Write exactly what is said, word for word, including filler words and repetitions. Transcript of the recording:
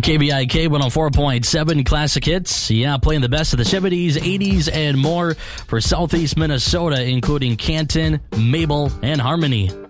K B I K one oh four point seven Classic Hits. Yeah, playing the best of the seventies, eighties, and more for Southeast Minnesota, including Canton, Mabel, and Harmony.